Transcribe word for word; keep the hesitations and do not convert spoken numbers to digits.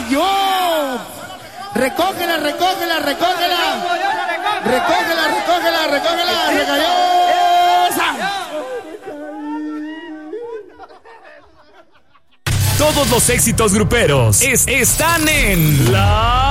cayó. Recógela, recógela, recógela. Recógela, recógela, recógela. Se cayó. Todos los éxitos gruperos es, están en La